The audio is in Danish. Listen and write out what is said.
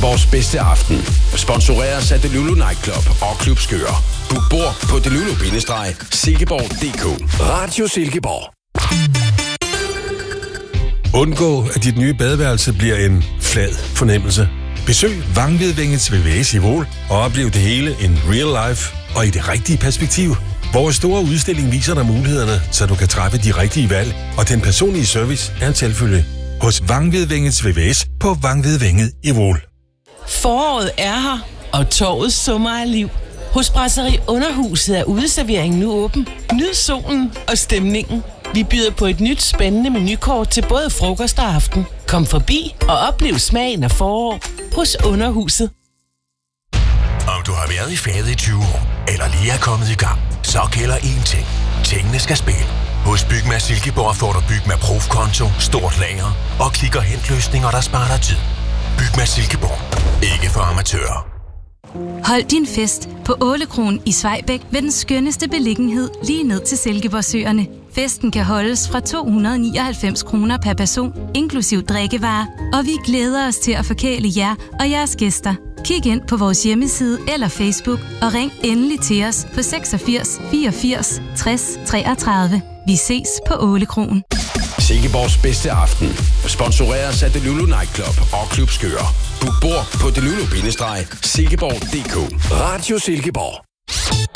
Silkeborgs bedste aften sponsoreres af Delulu Nightclub og Klub Skør. Book bord på delulu-silkeborg.dk. Radio Silkeborg. Undgå, at dit nye badeværelse bliver en flad fornemmelse. Besøg Vangvedvængets VVS i Vål og oplev det hele in real life og i det rigtige perspektiv. Vores store udstilling viser dig mulighederne, så du kan træffe de rigtige valg, og den personlige service er en selvfølge. Hos Vangvedvængets VVS på Vangvedvænget i Vål. Foråret er her, og torvet summer af liv. Hos Brasserie Underhuset er udeserveringen nu åben. Nyd solen og stemningen. Vi byder på et nyt spændende menukort til både frokost og aften. Kom forbi og oplev smagen af forår hos Underhuset. Om du har været i faget i 20 år, eller lige er kommet i gang, så gælder én ting. Tingene skal spille. Hos Bygma Silkeborg får du Bygma Prof-konto, stort lager og klik og hent løsninger, der sparer dig tid. Bygma Silkeborg. Ikke for amatører. Hold din fest på Ålekronen i Svejbæk ved den skønneste beliggenhed lige ned til Silkeborgsøerne. Festen kan holdes fra 299 kroner per person, inklusiv drikkevarer, og vi glæder os til at forkæle jer og jeres gæster. Kig ind på vores hjemmeside eller Facebook og ring endelig til os på 86 84 60 33. Vi ses på Ålekronen. Silkeborgs bedste aften sponsoreres af Delulu Nightclub og Klub Skør. Book bord på delulu-silkeborg.dk. Radio Silkeborg.